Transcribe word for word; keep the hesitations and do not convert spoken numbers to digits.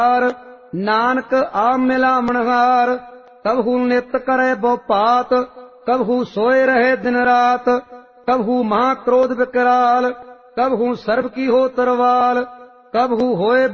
नानक आम मिलामणहार। कबहू नित करे बहु पात, कबहू सोए रहे दिन रात। कबहू महाक्रोध विकराल, कबहू सर्व की हो तरवाल। कबहू होए